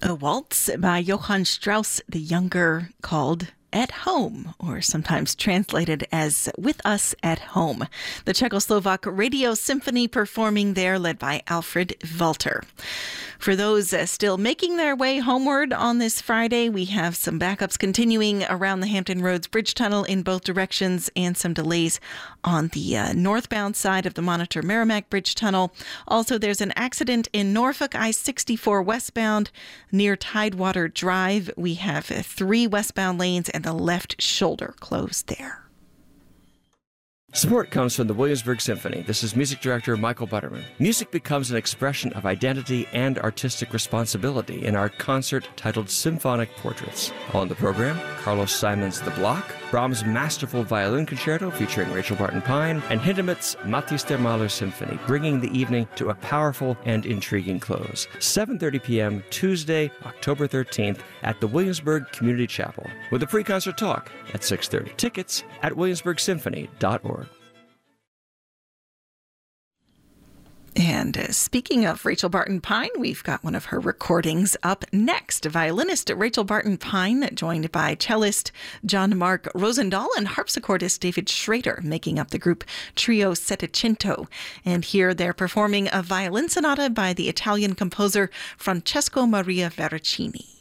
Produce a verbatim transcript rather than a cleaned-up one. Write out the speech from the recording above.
A waltz by Johann Strauss the Younger called At Home, or sometimes translated as With Us at Home. The Czechoslovak Radio Symphony performing there, led by Alfred Walter. For those uh, still making their way homeward on this Friday, we have some backups continuing around the Hampton Roads Bridge Tunnel in both directions and some delays on the uh, northbound side of the Monitor Merrimack Bridge Tunnel. Also, there's an accident in Norfolk I sixty-four westbound near Tidewater Drive. We have uh, three westbound lanes and the left shoulder closed there. Support comes from the Williamsburg Symphony. This is music director Michael Butterman. Music becomes an expression of identity and artistic responsibility in our concert titled Symphonic Portraits. On the program, Carlos Simon's The Block, Brahms' masterful violin concerto featuring Rachel Barton Pine, and Hindemith's Matthias der Mahler Symphony, bringing the evening to a powerful and intriguing close. seven thirty p.m. Tuesday, October thirteenth at the Williamsburg Community Chapel, with a pre-concert talk at six thirty. Tickets at williamsburg symphony dot org. And uh, speaking of Rachel Barton Pine, we've got one of her recordings up next. Violinist Rachel Barton Pine, joined by cellist John Mark Rosendahl and harpsichordist David Schrader, making up the group Trio Settecento. And here they're performing a violin sonata by the Italian composer Francesco Maria Veracini.